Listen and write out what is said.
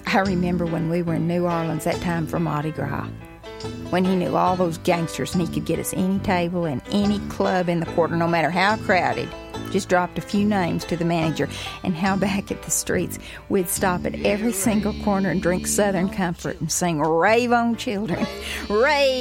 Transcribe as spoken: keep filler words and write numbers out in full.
I remember when we were in New Orleans that time for Mardi Gras, when he knew all those gangsters and he could get us any table and any club in the quarter, no matter how crowded. Just dropped a few names to the manager, and how back at the streets we'd stop at every single corner and drink Southern Comfort and sing Rave on Children. Rave!